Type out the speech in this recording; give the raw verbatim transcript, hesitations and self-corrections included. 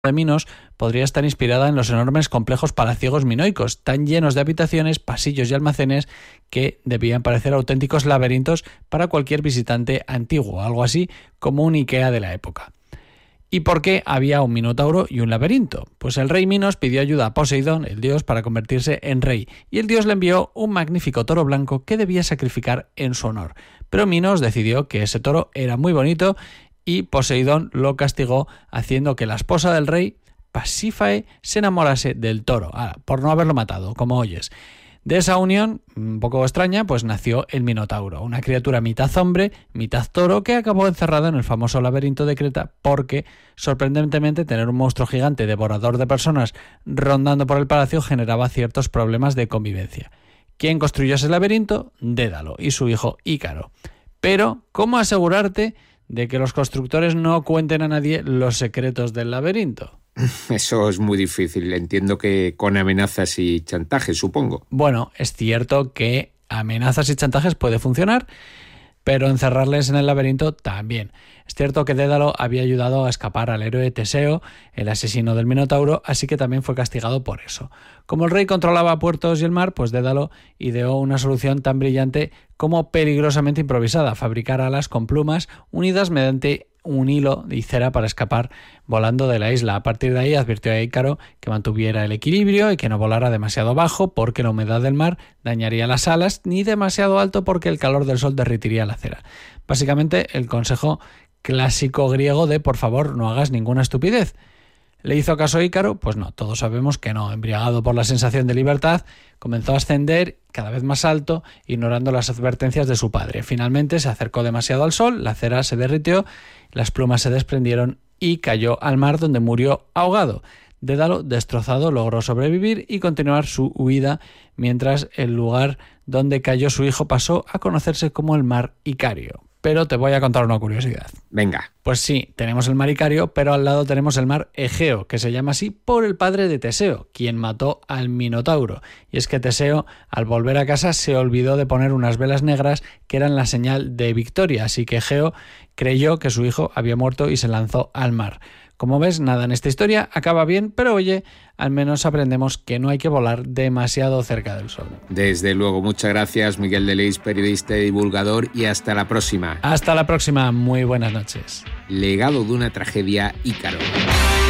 de Minos podría estar inspirada en los enormes complejos palaciegos minoicos, tan llenos de habitaciones, pasillos y almacenes que debían parecer auténticos laberintos para cualquier visitante antiguo, algo así como un Ikea de la época. ¿Y por qué había un minotauro y un laberinto? Pues el rey Minos pidió ayuda a Poseidón, el dios, para convertirse en rey, y el dios le envió un magnífico toro blanco que debía sacrificar en su honor. Pero Minos decidió que ese toro era muy bonito y Poseidón lo castigó haciendo que la esposa del rey, Pasífae, se enamorase del toro, ah, por no haberlo matado, como oyes. De esa unión, un poco extraña, pues nació el Minotauro, una criatura mitad hombre, mitad toro, que acabó encerrado en el famoso laberinto de Creta porque, sorprendentemente, tener un monstruo gigante devorador de personas rondando por el palacio generaba ciertos problemas de convivencia. ¿Quién construyó ese laberinto? Dédalo y su hijo Ícaro. Pero, ¿cómo asegurarte de que los constructores no cuenten a nadie los secretos del laberinto? Eso es muy difícil. Entiendo que con amenazas y chantajes, supongo. Bueno, es cierto que amenazas y chantajes puede funcionar, pero encerrarles en el laberinto también. Es cierto que Dédalo había ayudado a escapar al héroe Teseo, el asesino del Minotauro, así que también fue castigado por eso. Como el rey controlaba puertos y el mar, pues Dédalo ideó una solución tan brillante como peligrosamente improvisada: fabricar alas con plumas unidas mediante un hilo y cera para escapar volando de la isla. A partir de ahí advirtió a Ícaro que mantuviera el equilibrio y que no volara demasiado bajo porque la humedad del mar dañaría las alas, ni demasiado alto porque el calor del sol derritiría la cera. Básicamente el consejo clásico griego de por favor no hagas ninguna estupidez. ¿Le hizo caso Ícaro? Pues no, todos sabemos que no. Embriagado por la sensación de libertad, comenzó a ascender cada vez más alto, ignorando las advertencias de su padre. Finalmente se acercó demasiado al sol, la cera se derritió, las plumas se desprendieron y cayó al mar, donde murió ahogado. Dédalo, destrozado, logró sobrevivir y continuar su huida, mientras el lugar donde cayó su hijo pasó a conocerse como el mar Icario. Pero te voy a contar una curiosidad. Venga. Pues sí, tenemos el mar Icario, pero al lado tenemos el mar Egeo, que se llama así por el padre de Teseo, quien mató al Minotauro. Y es que Teseo, al volver a casa, se olvidó de poner unas velas negras que eran la señal de victoria, así que Egeo creyó que su hijo había muerto y se lanzó al mar. Como ves, nada en esta historia acaba bien, pero oye, al menos aprendemos que no hay que volar demasiado cerca del sol. Desde luego, muchas gracias, Miguel de Leis, periodista y divulgador, y hasta la próxima. Hasta la próxima, muy buenas noches. Legado de una tragedia, Ícaro.